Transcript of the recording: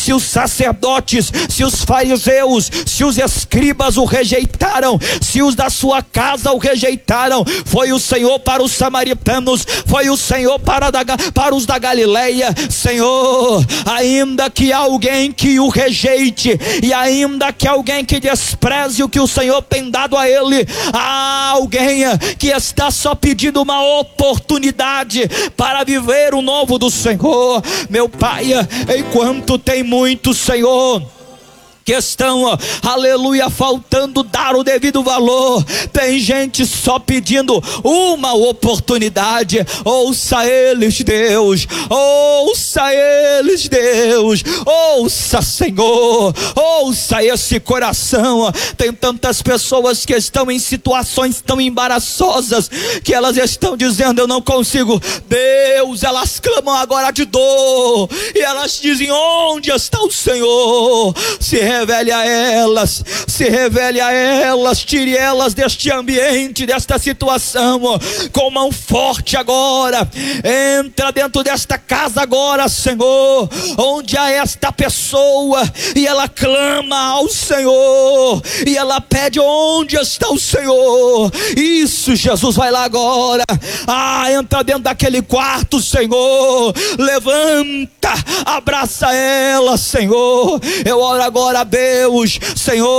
Se os sacerdotes, se os fariseus, se os escribas o rejeitaram, se os da sua casa o rejeitaram, foi o Senhor para os samaritanos, foi o Senhor para os da Galileia. Senhor, ainda que alguém que o rejeite, e ainda que alguém que despreze o que o Senhor tem dado a ele, há alguém que está só pedindo uma oportunidade para viver o novo do Senhor. Meu Pai, enquanto tem muitos, Senhor, que estão, aleluia, faltando dar o devido valor, tem gente só pedindo uma oportunidade. Ouça eles, Deus, ouça eles, Deus, ouça, Senhor, ouça esse coração. Tem tantas pessoas que estão em situações tão embaraçosas, que elas estão dizendo: eu não consigo. Deus, elas clamam agora de dor, e elas dizem: onde está o Senhor? Se revele a elas, se revele a elas, tire elas deste ambiente, desta situação, com mão forte agora. Entra dentro desta casa agora, Senhor, onde há esta pessoa, e ela clama ao Senhor, e ela pede: onde está o Senhor? Isso, Jesus, vai lá agora. Entra dentro daquele quarto, Senhor, levanta, abraça ela, Senhor. Eu oro agora, Deus, Senhor,